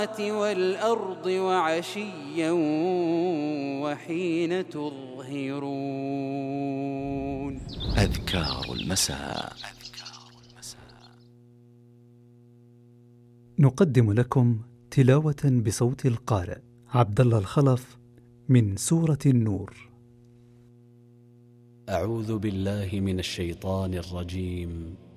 والأرض وعشيا وحين تظهرون. أذكار المساء. نقدم لكم تلاوة بصوت القارئ عبد الله الخلف من سورة النور. أعوذ بالله من الشيطان الرجيم.